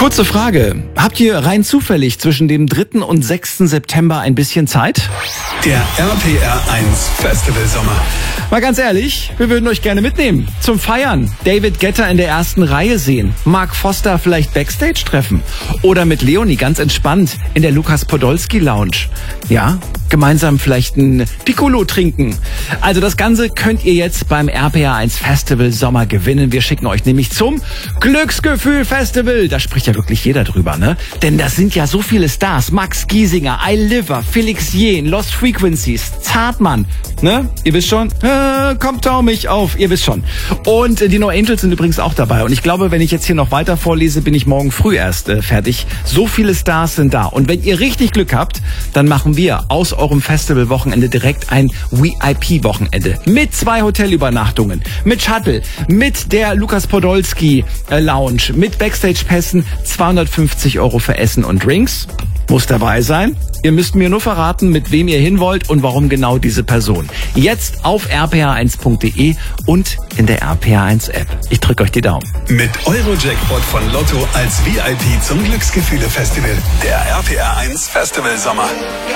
Kurze Frage. Habt ihr rein zufällig zwischen dem 3. und 6. September ein bisschen Zeit? Der RPR1 Festival Sommer. Mal ganz ehrlich, wir würden euch gerne mitnehmen. Zum Feiern. David Guetta in der ersten Reihe sehen. Mark Foster vielleicht Backstage treffen. Oder mit Leonie ganz entspannt in der Lukas Podolski Lounge. Ja, gemeinsam vielleicht ein Piccolo trinken. Also das Ganze könnt ihr jetzt beim RPR1 Festival Sommer gewinnen. Wir schicken euch nämlich zum Glücksgefühl Festival. Da spricht ja wirklich jeder drüber, ne? Denn das sind ja so viele Stars. Max Giesinger, iLiver, Felix Jähn, Lost Frequencies, Zartmann, ne? Ihr wisst schon, kommt tau mich auf, ihr wisst schon. Und die No Angels sind übrigens auch dabei. Und ich glaube, wenn ich jetzt hier noch weiter vorlese, bin ich morgen früh erst fertig. So viele Stars sind da. Und wenn ihr richtig Glück habt, dann machen wir aus eurem Festivalwochenende direkt ein VIP-Wochenende. Mit 2 Hotelübernachtungen, mit Shuttle, mit der Lukas Podolski Lounge, mit Backstage-Pässen, 250 € für Essen und Drinks. Muss dabei sein. Ihr müsst mir nur verraten, mit wem ihr hin wollt und warum genau diese Person. Jetzt auf rpr1.de und in der RPR1-App. Ich drücke euch die Daumen. Mit Eurojackpot von Lotto als VIP zum Glücksgefühle-Festival. Der RPR1 Festival Sommer.